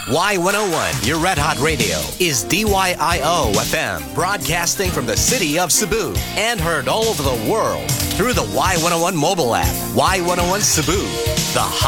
Y101, your Red Hot Radio, is DYIO FM, broadcasting from the city of Cebu and heard all over the world through the Y101 mobile app. Y101 Cebu, the